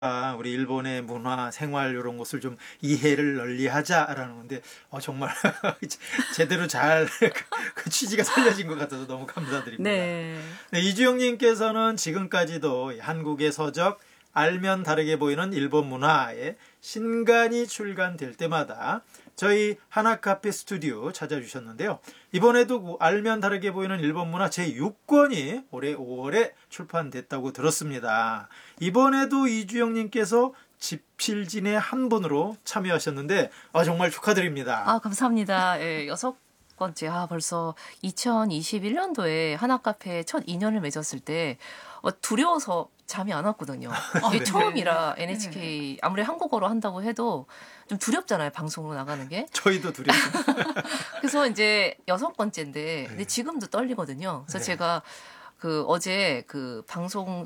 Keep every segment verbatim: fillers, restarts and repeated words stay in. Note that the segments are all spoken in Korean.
아, 우리 일본의 문화, 생활 이런 것을 좀 이해를 널리 하자라는 건데 어, 정말 제대로 잘 그 취지가 살려진 것 같아서 너무 감사드립니다. 네. 네, 이주영님께서는 지금까지도 한국의 서적 알면 다르게 보이는 일본 문화에 신간이 출간될 때마다 저희 하나카페 스튜디오 찾아주셨는데요. 이번에도 알면 다르게 보이는 일본 문화 제육 권이 올해 오월에 출판됐다고 들었습니다. 이번에도 이주영님께서 집필진의 한 분으로 참여하셨는데 아, 정말 축하드립니다. 아, 감사합니다. 예, 여섯 번째. 아, 벌써 이천이십일 년도에 하나카페 첫 인연을 맺었을 때 어, 두려워서 잠이 안 왔거든요. 이게 네. 처음이라 엔에이치케이 아무리 한국어로 한다고 해도 좀 두렵잖아요. 방송으로 나가는 게. 저희도 두렵습니다. 그래서 이제 여섯 번째인데 네. 근데 지금도 떨리거든요. 그래서 네. 제가 그 어제 그 방송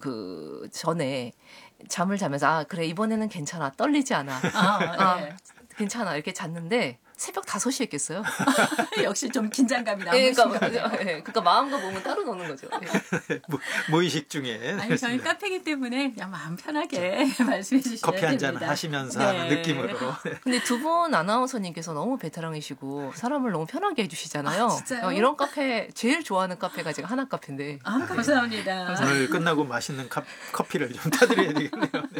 그 전에 잠을 자면서 아 그래 이번에는 괜찮아 떨리지 않아 아, 아, 네. 괜찮아 이렇게 잤는데 새벽 다섯 시에 깼어요. 역시 좀 긴장감이 예, 남으신가 그러니까, 봐요. 예, 그러니까 마음과 몸은 따로 노는 거죠. 예. 무, 무의식 중에. 아니, 저희 카페이기 때문에 그냥 마음 편하게 말씀해 주시면 됩니다. 커피 한잔 하시면서 하는 네. 느낌으로. 근데 두 분 아나운서님께서 너무 베테랑이시고 사람을 너무 편하게 해주시잖아요. 아, 진짜요? 어, 이런 카페 제일 좋아하는 카페가 제가 하나 카페인데. 아, 감사합니다. 오늘 끝나고 맛있는 카, 커피를 좀 타드려야 되겠네요. 네.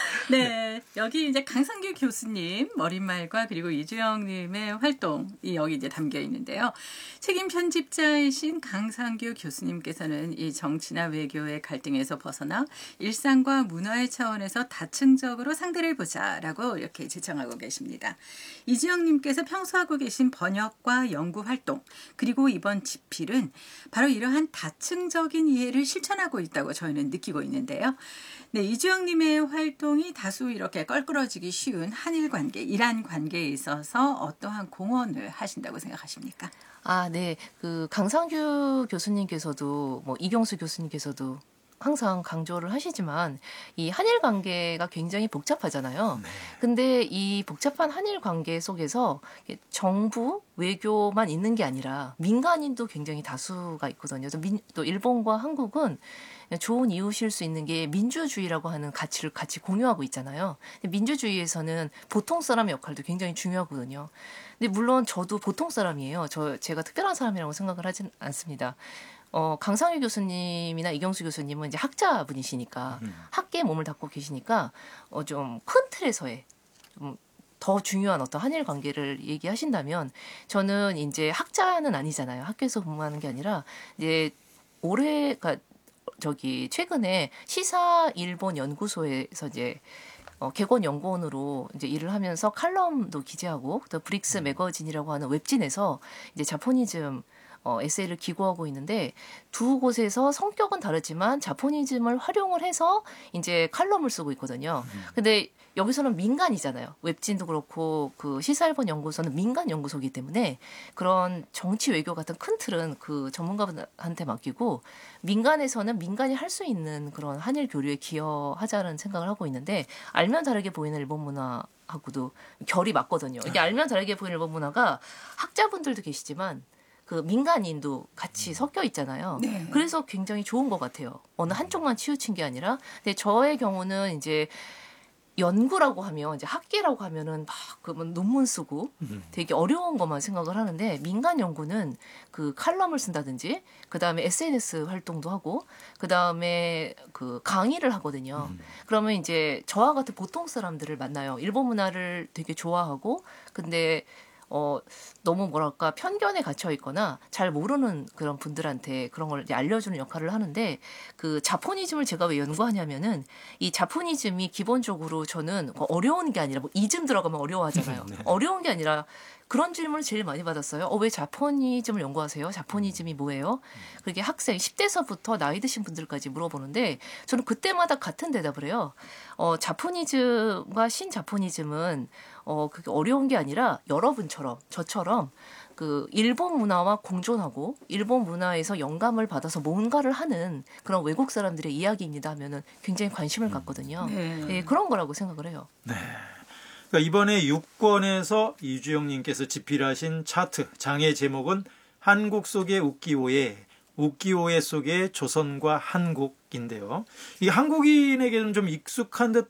네, 여기 이제 강상규 교수님 머릿말과 그리고 이주영님의 활동이 여기 이제 담겨 있는데요. 책임 편집자이신 강상규 교수님께서는 이 정치나 외교의 갈등에서 벗어나 일상과 문화의 차원에서 다층적으로 상대를 보자라고 이렇게 제청하고 계십니다. 이주영님께서 평소 하고 계신 번역과 연구 활동 그리고 이번 집필은 바로 이러한 다층적인 이해를 실천하고 있다고 저희는 느끼고 있는데요. 네, 이주영님의 활동이 다수 이렇게 껄끄러지기 쉬운 한일 관계, 이란 관계에 있어서 어떠한 공헌을 하신다고 생각하십니까? 아, 네. 그 강상규 교수님께서도 뭐 이경수 교수님께서도 항상 강조를 하시지만 이 한일 관계가 굉장히 복잡하잖아요. 네. 근데 이 복잡한 한일 관계 속에서 정부, 외교만 있는 게 아니라 민간인도 굉장히 다수가 있거든요. 또, 민, 또 일본과 한국은 좋은 이웃일 수 있는 게 민주주의라고 하는 가치를 같이 공유하고 있잖아요. 근데 민주주의에서는 보통 사람의 역할도 굉장히 중요하거든요. 근데 물론 저도 보통 사람이에요. 저 제가 특별한 사람이라고 생각을 하진 않습니다. 어, 강상규 교수님이나 이경수 교수님은 이제 학자분이시니까 음. 학계에 몸을 담고 계시니까 어, 좀 큰 틀에서의 좀 더 중요한 어떤 한일 관계를 얘기하신다면 저는 이제 학자는 아니잖아요. 학교에서 공부하는 게 아니라 이제 올해 가 저기 최근에 시사 일본 연구소에서 이제 어, 개건 연구원으로 이제 일을 하면서 칼럼도 기재하고 또 브릭스 매거진이라고 하는 웹진에서 이제 자포니즘 어, 에세이를 기고하고 있는데 두 곳에서 성격은 다르지만 자포니즘을 활용을 해서 이제 칼럼을 쓰고 있거든요. 근데 여기서는 민간이잖아요. 웹진도 그렇고 그 시사일본 연구소는 민간 연구소이기 때문에 그런 정치 외교 같은 큰 틀은 그 전문가분한테 맡기고 민간에서는 민간이 할 수 있는 그런 한일 교류에 기여하자는 생각을 하고 있는데 알면 다르게 보이는 일본 문화 하고도 결이 맞거든요. 이게 알면 다르게 보이는 일본 문화가 학자분들도 계시지만 그 민간인도 같이 섞여 있잖아요. 네. 그래서 굉장히 좋은 것 같아요. 어느 한쪽만 치우친 게 아니라. 근데 저의 경우는 이제 연구라고 하면 이제 학계라고 하면은 막 그러면 논문 쓰고 되게 어려운 것만 생각을 하는데 민간 연구는 그 칼럼을 쓴다든지 그 다음에 에스엔에스 활동도 하고 그 다음에 그 강의를 하거든요. 음. 그러면 이제 저와 같은 보통 사람들을 만나요. 일본 문화를 되게 좋아하고 근데 어, 너무 뭐랄까 편견에 갇혀 있거나 잘 모르는 그런 분들한테 그런 걸 이제 알려주는 역할을 하는데 그 자포니즘을 제가 왜 연구하냐면은 이 자포니즘이 기본적으로 저는 어려운 게 아니라 뭐 이즘 들어가면 어려워하잖아요. 네. 어려운 게 아니라 그런 질문을 제일 많이 받았어요. 어, 왜 자포니즘을 연구하세요? 자포니즘이 뭐예요? 그게 학생 십 대서부터 나이 드신 분들까지 물어보는데 저는 그때마다 같은 대답을 해요. 어, 자포니즘과 신자포니즘은 어, 그게 어려운 게 아니라 여러분처럼 저처럼 그 일본 문화와 공존하고 일본 문화에서 영감을 받아서 뭔가를 하는 그런 외국 사람들의 이야기입니다 하면은 굉장히 관심을 갖거든요. 네. 예, 그런 거라고 생각을 해요. 네. 그러니까 이번에 육 권에서 이주영님께서 집필하신 차트 장의 제목은 한국 속의 우키오에 우키오에 속의 조선과 한국인데요. 이 한국인에게는 좀 익숙한 듯